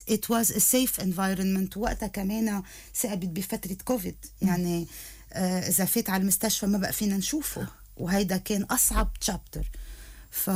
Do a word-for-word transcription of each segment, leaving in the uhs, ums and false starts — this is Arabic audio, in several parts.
it was a safe environment. وقتها كمان ثابت بفترة كوفيد، يعني آه إذا فات على المستشفى ما بقى فينا نشوفه، وهيدا كان أصعب تشابتر. ف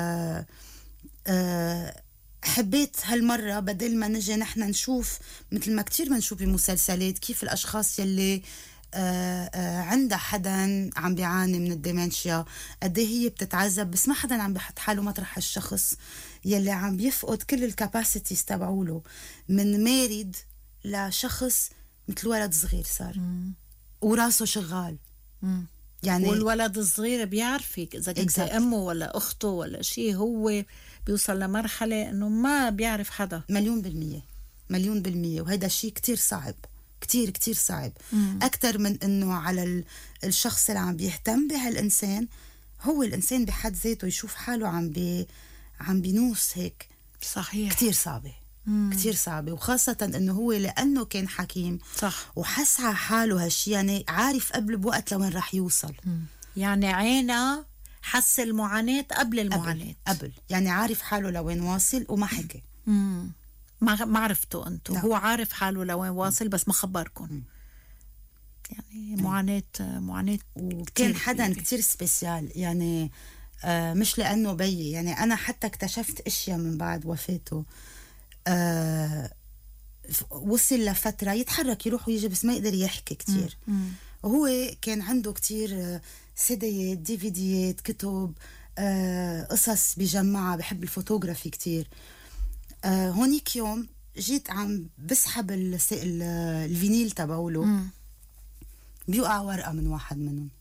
آه حبيت هالمرة بدل ما نجي نحن نشوف مثل ما كتير بنشوف بمسلسلات كيف الأشخاص يلي آه آه عندها حدا عم بيعاني من الديمنشيا قد ايه هي بتتعذب، بس ما حدا عم بيحط حاله مطرح الشخص يلي عم بيفقد كل الكاباسيتيز تبعوله، من مارد لشخص مثل ولد صغير صار مم. وراسه شغال مم. يعني والولد الصغير بيعرفك إذا كنت exactly. أمه ولا أخته ولا شيء، هو بيوصل لمرحلة إنه ما بيعرف حدا. مليون بالمية مليون بالمية. وهذا شيء كتير صعب، كتير كتير صعب. مم. أكتر من إنه على الشخص اللي عم بيهتم بهالإنسان، هو الإنسان بحد ذاته يشوف حاله عم بي عم بينوس هيك. صحيح. كتير صعبة. مم. كتير صعبة، وخاصة إنه هو لأنه كان حكيم صح، وحس على حاله هالشي، يعني عارف قبل بوقت لوين رح يوصل. مم. يعني عينا حس المعاناة قبل المعاناة، قبل, قبل. يعني عارف حاله لوين واصل وما حكي. مم. ما ما عرفتوا أنتوا. هو عارف حاله لوين واصل بس ما خبركم. يعني معاناة معاناة. وكان حدا كتير سبيسيال، يعني آه مش لأنه بي، يعني أنا حتى اكتشفت أشياء من بعد وفاته. آه وصل لفترة يتحرك يروح ويجي بس ما يقدر يحكي كتير. مم. وهو كان عنده كتير سيديات، ديفيديات، كتب، آه قصص بيجمعها، بحب الفوتوغرافي كتير. آه هونيك يوم جيت عم بسحب الفينيل تبعوله، بيوقع ورقة من واحد منهم،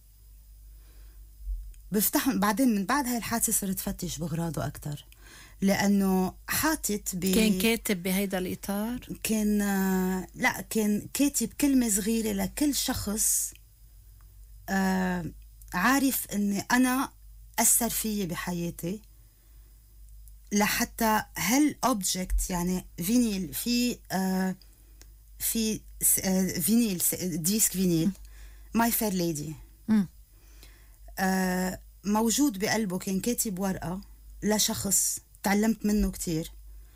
بفتح. بعدين من بعد هاي الحادثة صرت فتش بغراضه أكتر، لأنه حاطط ب... كان كاتب بهيدا الإطار. كان آه لا كان كاتب كلمة صغيرة لكل شخص آه عارف أني أنا أثر فيي بحياتي، لحتى هل أوبجكت، يعني فينيل في آه في آه فينيل ديسك فينيل ماي فير ليدي آه موجود بقلبه. كان كاتب ورقة لشخص تعلمت منه كتير،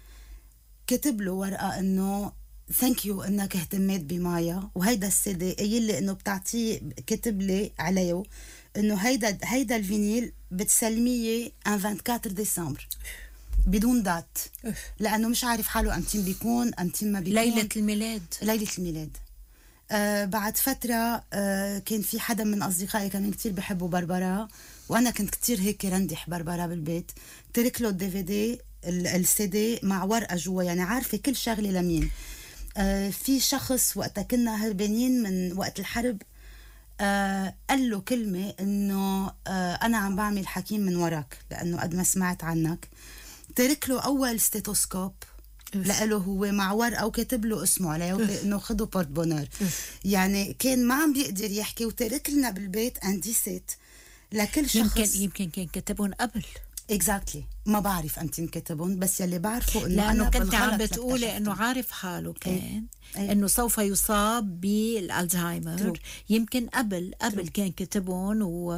كتب له ورقة انه ثانك يو انك اهتميت بمايا، وهيدا السيدي قايل لي انه بتعطيه، كتب لي عليه انه هيدا هيدا الفينيل بتسلميه ان أربعة وعشرين ديسمبر بدون دات، لانه مش عارف حاله امتين بيكون امتين ما بيكون. ليلة الميلاد ليلة الميلاد. آه بعد فترة آه كان في حدا من أصدقائي كمان كتير بحبوا بربرا، وأنا كنت كتير هيك رندح بربرا بالبيت، ترك له الدي في دي السي دي مع ورقة جوا، يعني عارفة كل شغلة لمين. آه في شخص وقتها كنا هربانين من وقت الحرب آه قال له كلمة إنه آه أنا عم بعمل حكيم من وراك لأنه قد ما سمعت عنك. ترك له أول ستيتوسكوب لقاله هو مع ورقة وكتب له اسمه عليه انه خدوا بورت بونور. يعني كان ما عم بيقدر يحكي، وترك لنا بالبيت انديسيت لكل شخص. يمكن يمكن كان كتبهم قبل. اكزاكتلي exactly. ما بعرف امتى كتبهم، بس يلي بعرفه انه لانه كنت عم بتقولي انه عارف حاله كان أي. أي. انه سوف يصاب بالالزهايمر. يمكن قبل قبل True. كان كتبهم و...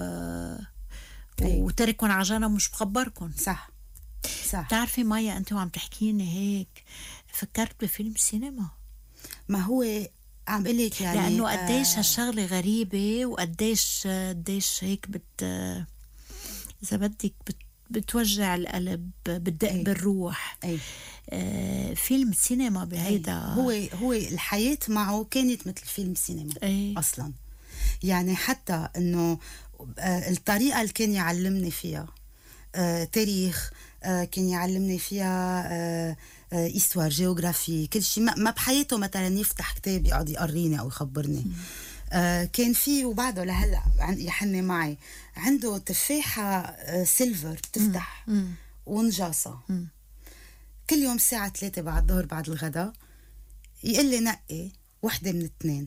وتركهم على جنب مش مخبركم. صح صح. تعرفي مايا انت وعم تحكيني هيك فكرت بفيلم سينما. ما هو عم بقلك يعني لانه قديش هالشغله غريبه، وقديش قديش هيك بت اذا بدك بت بتوجع القلب، بتدق أي. بالروح. أي. آه فيلم سينما بهيدا. هو هو الحياة معه كانت مثل فيلم سينما. أي. أصلا يعني حتى إنه آه الطريقة اللي كان يعلمني فيها آه تاريخ، آه كان يعلمني فيها آه آه إستوار، جيوغرافي، كل شيء. ما بحياته مثلا يفتح كتاب يقعد يقريني أو يخبرني. آه كان فيه وبعده لهلا يحني معي، عنده تفاحة آه سيلفر بتفتح ونجاصة. كل يوم الساعة ثلاثة بعد الظهر بعد الغداء يقول لي نقي وحدة من اثنين.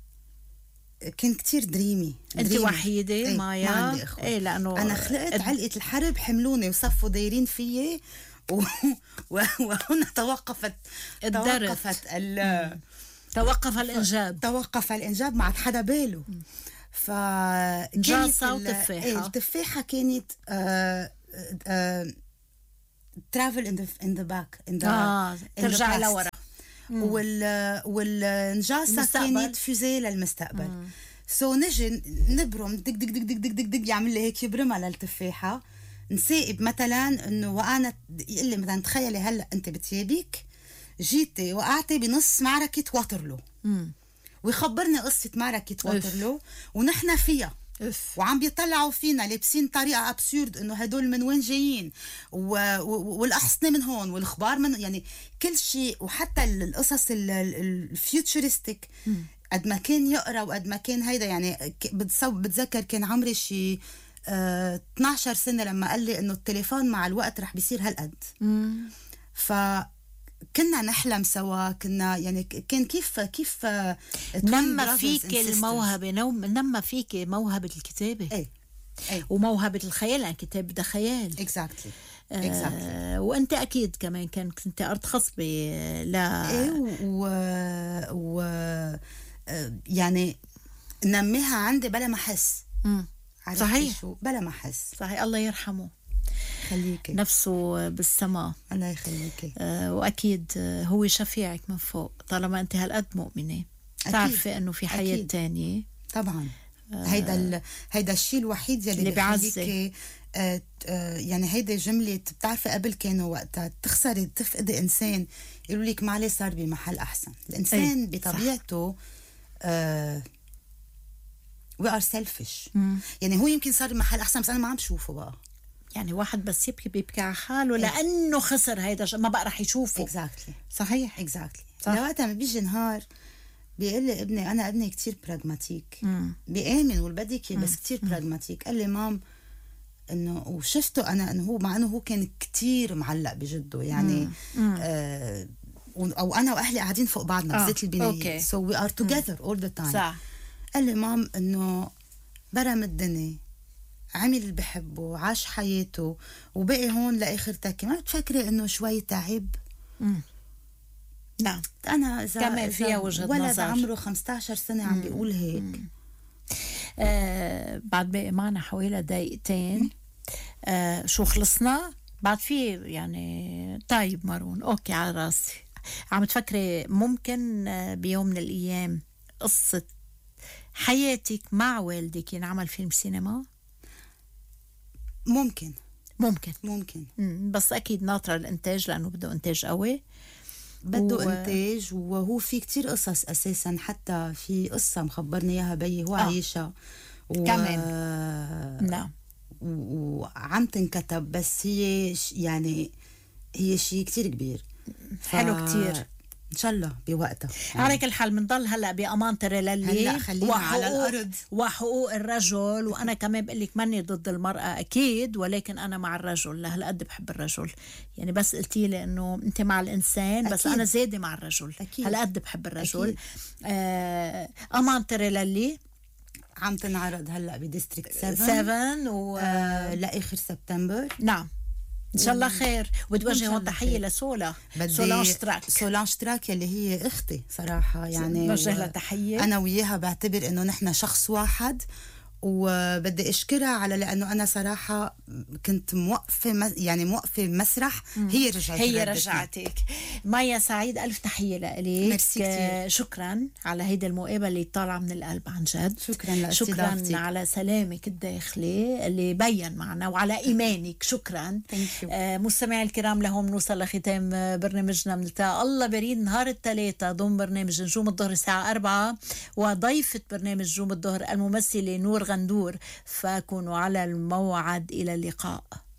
كان كتير دريمي. انت وحيدة ايه مايا؟ ما عندي اخوة. ايه لانه انا خلقت اد... علقة الحرب حملوني وصفوا دايرين فيي و... و... وهنا توقفت الدرت. توقفت ال... توقف الانجاب توقف الانجاب ما عاد حدا باله. ف جاصة وتفاحة. ايه التفاحة كانت آه... آه... travel in the in the back in the آه in the ترجع past. لورا. وال والنجاسة المستقبل. كانت فوزي للمستقبل. سو so نجي نبرم دق دق دق دق دق دق دق يعمل لي هيك يبرمها للتفاحة. نسائب مثلا انه وقعنا يقول لي مثلا تخيلي هلا انت بتيابك جيتي وقعتي بنص معركة واترلو، ويخبرني قصة معركة واترلو ونحن فيها أف. وعم بيطلعوا فينا لابسين طريقة أبسورد إنه هدول من وين جايين و... و... والأحصنة من هون والأخبار من يعني كل شيء، وحتى القصص الفيوتشرستيك قد ما كان يقرأ وقد ما كان هيدا يعني بتصو... بتذكر كان عمري شي اه اثنعش سنة لما قال لي إنه التليفون مع الوقت رح بيصير هالقد. ف كنا نحلم سوا، كنا يعني كان كيف كيف نما فيك الموهبة، نما فيك موهبة الكتابة. ايه ايه وموهبة الخيال، يعني كتاب ده خيال. exactly exactly آه وانت اكيد كمان كان كنت ارض خصبة لا ايه و, و... يعني نميها عندي بلا ما احس. صحيح شو بلا ما احس. صحيح. الله يرحمه خليكي نفسه بالسماء. الله يخليكي. آه واكيد هو شفيعك من فوق طالما انت هالقد مؤمنه تعرفي انه في حياه أكيد. تانية طبعا. آه هيدا ال... هيدا الشيء الوحيد يلي اللي بيعزي. آه آه يعني هيدا جمله بتعرفي قبل كانوا وقتها تخسري تفقدي انسان يقولوا لك معلي صار بمحل احسن. الانسان أي. بطبيعته آه we are selfish. مم. يعني هو يمكن صار بمحل احسن بس انا ما عم بشوفه بقى. يعني واحد بس يبكي بيبكي على حاله لانه خسر هيدا ما بقى رح يشوفه. exactly. صحيح exactly. لوقتها ما بيجي نهار بيقول لي ابني انا ابني كتير براغماتيك بيآمن والبديكي بس كتير براغماتيك. قال لي مام انه وشفته انا انه هو مع انه هو كان كتير معلق بجده يعني آه او انا واهلي قاعدين فوق بعضنا آه. بزيت البنايه so we are together all the time. صح. قال لي مام انه برم الدنيا عمل اللي بحبه عاش حياته وبقي هون لاخر تكي. ما بتفكري انه شوي تعب؟ امم نعم. انا اذا كمان فيها وجهة نظر. ولد عمره خمستاشر سنه عم بيقول هيك. آه بعد بقي معنا حوالي دقيقتين. آه شو خلصنا؟ بعد في يعني طيب مارون اوكي على راسي. عم تفكري ممكن بيوم من الايام قصة حياتك مع والدك ينعمل فيلم سينما؟ ممكن ممكن ممكن بس اكيد ناطره الانتاج لانه بده انتاج قوي. بده و... انتاج وهو في كتير قصص اساسا. حتى في قصه مخبرني اياها بيي هو آه. عايشها و... كمان نعم وعم تنكتب بس هي يعني هي شيء كتير كبير. ف... حلو كتير ان شاء الله بوقتها يعني. على كل حال بنضل هلا بامان تريلالي هلا خلينا على الارض وحقوق الرجل. وانا كمان بقول لك ماني ضد المراه اكيد ولكن انا مع الرجل لهالقد بحب الرجل. يعني بس قلتي لي انه انت مع الانسان بس أكيد. انا زايده مع الرجل هالقد بحب الرجل. آه امان تريلالي عم تنعرض هلا بديستريكت سبعة و آه لاخر سبتمبر. نعم ان شاء الله خير. وبتوجه هون تحيه لسولا سولانج تراك. سولانج تراك يلي هي اختي صراحه يعني بوجه لها تحيه. انا وياها بعتبر انه نحن شخص واحد وبدي اشكرها على لانه انا صراحه كنت موقفه يعني موقفه مسرح هي رجعت هي رجعتك. مايا سعيد الف تحيه لك. شكرا على هيدا المقابله اللي طالعه من القلب عن جد. شكرا شكرا على سلامك الداخلي اللي بين معنا وعلى ايمانك. شكرا. آه مستمعي الكرام لهم نوصل لختام برنامجنا. بنلتقى الله بريد نهار الثلاثاء ضمن برنامج نجوم الظهر الساعه أربعة وضيفه برنامج نجوم الظهر الممثله نور غندور. فكونوا على الموعد. إلى اللقاء.